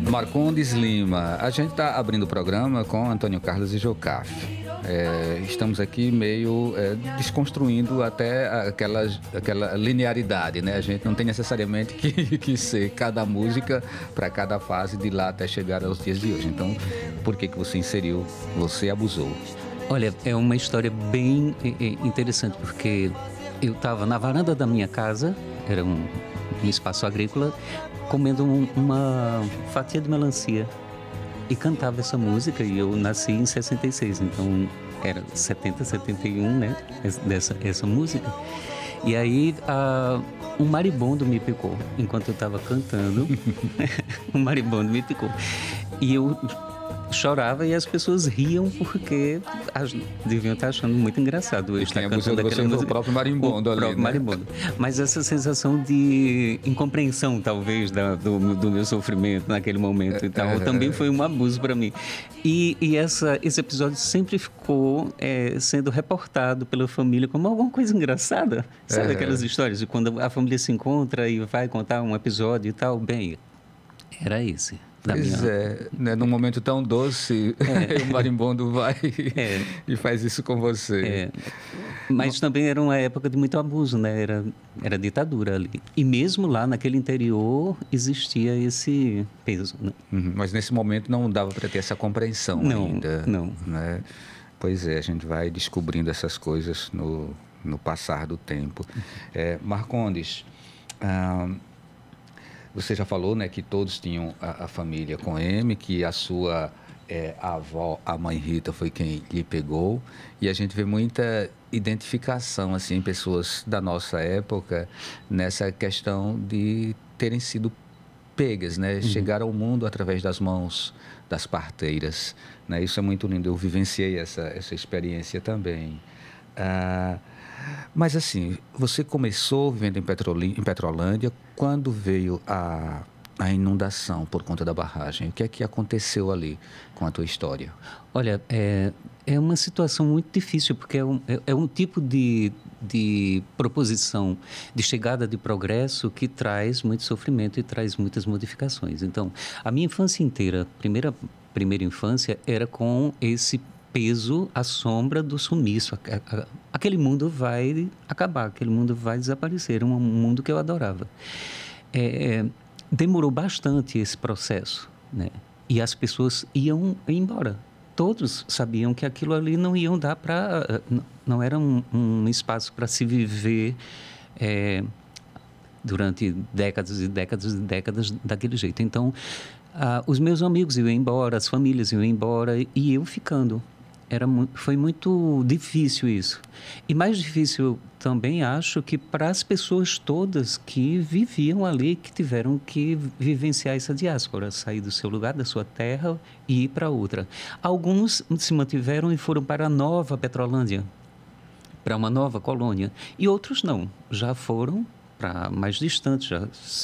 Marcondes Lima, a gente está abrindo o programa com Antônio Carlos e Jocafe. Estamos aqui meio desconstruindo até aquela linearidade, né? A gente não tem necessariamente que ser cada música para cada fase de lá até chegar aos dias de hoje. Então, por que você inseriu Você Abusou? Olha, é uma história bem interessante, porque eu estava na varanda da minha casa, era um espaço agrícola, comendo uma fatia de melancia e cantava essa música, e eu nasci em 66, então era 70, 71, né, essa música. E aí um maribondo me picou enquanto eu estava cantando. Um maribondo me picou e eu chorava, e as pessoas riam porque deviam estar achando muito engraçado eu estar cantando aquela música. O próprio marimbondo ali, próprio marimbondo. Mas essa sensação de incompreensão, talvez, do meu sofrimento naquele momento e tal, também foi um abuso para mim. E esse episódio sempre ficou sendo reportado pela família como alguma coisa engraçada. Sabe aquelas histórias de quando a família se encontra e vai contar um episódio e tal? Bem, era esse. Pois né? Num momento tão doce, o marimbondo vai e faz isso com você. Mas também era uma época de muito abuso, né? Era ditadura ali. E mesmo lá naquele interior existia esse peso, né? Mas nesse momento não dava para ter essa compreensão ainda. Não. Né? Pois a gente vai descobrindo essas coisas no passar do tempo. Marcondes, você já falou, né, que todos tinham a família com M, que a sua avó, a mãe Rita, foi quem lhe pegou, e a gente vê muita identificação, assim, em pessoas da nossa época nessa questão de terem sido pegas, né, chegar ao mundo através das mãos das parteiras, né, isso é muito lindo, eu vivenciei essa experiência também. Mas assim, você começou vivendo em Petrolândia, quando veio a inundação por conta da barragem? O que é que aconteceu ali com a tua história? Olha, é uma situação muito difícil, porque é um tipo de proposição de chegada de progresso que traz muito sofrimento e traz muitas modificações. Então, a minha infância inteira, primeira infância, era com esse peso, a sombra do sumiço. Aquele mundo vai acabar, aquele mundo vai desaparecer. Um mundo que eu adorava. Demorou bastante esse processo, né? E as pessoas iam embora. Todos sabiam que aquilo ali não iam dar para... Não era um espaço para se viver durante décadas e décadas e décadas daquele jeito. Então, os meus amigos iam embora, as famílias iam embora e eu ficando. Foi muito difícil isso. E mais difícil também, acho, que para as pessoas todas que viviam ali, que tiveram que vivenciar essa diáspora, sair do seu lugar, da sua terra e ir para outra. Alguns se mantiveram e foram para a nova Petrolândia, para uma nova colônia. E outros não, já foram para mais distantes, já